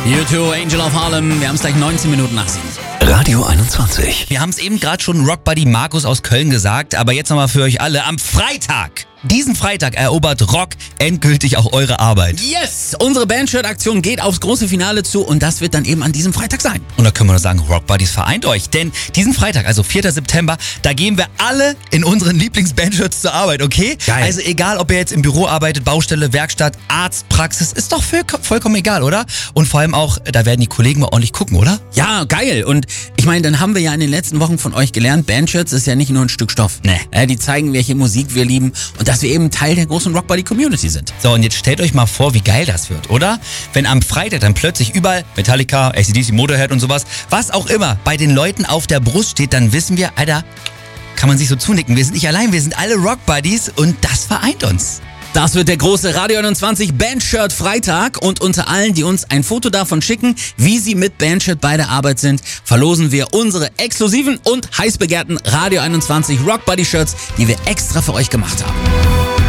U2, Angel of Harlem. Wir haben es gleich 19 Minuten nach 7. Radio 21. Wir haben es eben gerade schon Rock Buddy Markus aus Köln gesagt, aber jetzt nochmal für euch alle. Am Freitag, diesen Freitag, erobert Rock endgültig auch eure Arbeit. Yes! Unsere Bandshirt-Aktion geht aufs große Finale zu und das wird dann eben an diesem Freitag sein. Und da können wir nur sagen, Rock Buddies, vereint euch. Denn diesen Freitag, also 4. September, da gehen wir alle in unseren Lieblings-Bandshirts zur Arbeit, okay? Geil. Also egal, ob ihr jetzt im Büro arbeitet, Baustelle, Werkstatt, Arzt, Praxis, ist doch vollkommen egal, oder? Und vor allem auch, da werden die Kollegen mal ordentlich gucken, oder? Ja, geil. Und ich meine, dann haben wir ja in den letzten Wochen von euch gelernt, Bandshirts ist ja nicht nur ein Stück Stoff. Nee. Die zeigen, welche Musik wir lieben und dass wir eben Teil der großen Rock Buddy Community sind. So, und jetzt stellt euch mal vor, wie geil das wird, oder? Wenn am Freitag dann plötzlich überall Metallica, AC/DC, Motorhead und sowas, was auch immer, bei den Leuten auf der Brust steht, dann wissen wir, Alter, kann man sich so zunicken. Wir sind nicht allein, wir sind alle Rock Buddies und das vereint uns. Das wird der große Radio 21 Bandshirt Freitag und unter allen, die uns ein Foto davon schicken, wie sie mit Bandshirt bei der Arbeit sind, verlosen wir unsere exklusiven und heiß begehrten Radio 21 Rock Buddy Shirts, die wir extra für euch gemacht haben.